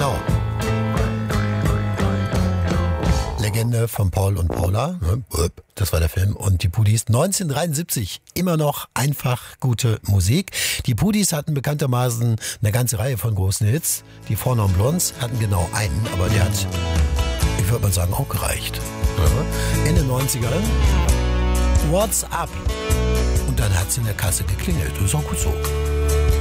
Genau. Legende von Paul und Paula. Das war der Film. Und die Pudis 1973. Immer noch einfach gute Musik. Die Pudis hatten bekanntermaßen eine ganze Reihe von großen Hits. Die Four Non Blondes hatten genau einen, aber der hat, ich würde mal sagen, auch gereicht. In den 90ern. What's Up? Und dann hat es in der Kasse geklingelt. Das ist auch gut so.